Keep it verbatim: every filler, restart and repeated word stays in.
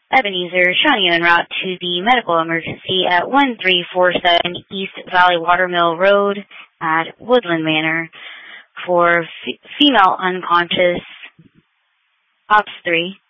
Ebenezer Shawnee en route to the medical emergency at one three four seven East Valley Watermill Road at Woodland Manor for f- female unconscious. Ops three.